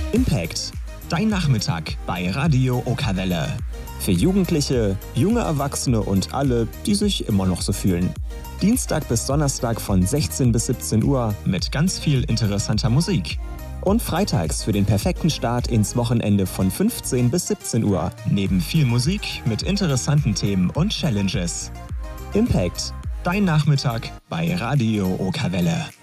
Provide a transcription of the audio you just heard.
Impact. Dein Nachmittag bei Radio Okawelle. Für Jugendliche, junge Erwachsene und alle, die sich immer noch so fühlen. Dienstag bis Donnerstag von 16 bis 17 Uhr mit ganz viel interessanter Musik. Und freitags für den perfekten Start ins Wochenende von 15 bis 17 Uhr. Neben viel Musik mit interessanten Themen und Challenges. Impact. Dein Nachmittag bei Radio Okawelle.